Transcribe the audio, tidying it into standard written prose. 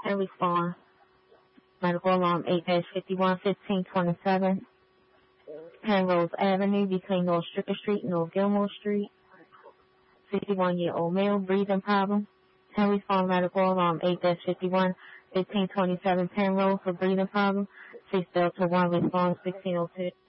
Henry Farm. Medical alarm 8-51-1527. Penrose Avenue between North Stricker Street and North Gilmore Street. 61-year-old male, breathing problem. Henry Farm medical alarm 8-51-1527 Penrose for breathing problem. 6 Delta 1 response 1602.